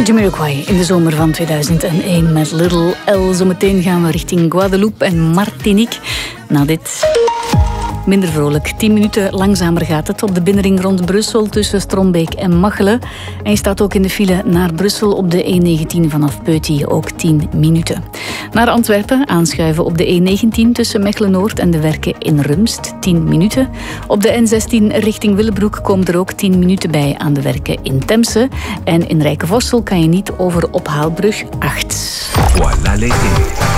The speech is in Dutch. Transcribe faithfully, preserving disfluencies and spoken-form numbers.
Jamiroquai in de zomer van tweeduizend één met Little L. Zometeen gaan we richting Guadeloupe en Martinique. Na dit... Minder vrolijk. tien minuten langzamer gaat het op de binnenring rond Brussel tussen Strombeek en Machelen. En je staat ook in de file naar Brussel op de E negentien vanaf Peuty, ook tien minuten. Naar Antwerpen aanschuiven op de E negentien tussen Mechelen-Noord en de Werken in Rumst, tien minuten. Op de N zestien richting Willebroek komen er ook tien minuten bij aan de Werken in Temse. En in Rijkevorsel kan je niet over Ophaalbrug acht. Voilà l'été.